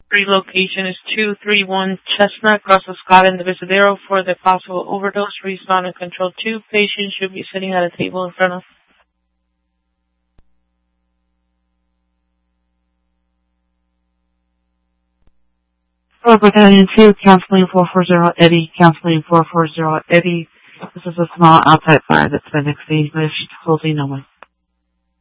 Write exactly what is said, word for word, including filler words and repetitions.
Location is two three one Chestnut, Russell Scott in the Visadero for the possible overdose. Respond and control two. Patient should be sitting at a table in front of. Hello, Battalion two, counseling four four zero Eddie, counseling four four zero Eddie. This is a small outside fire that's been extinguished. Holding no one.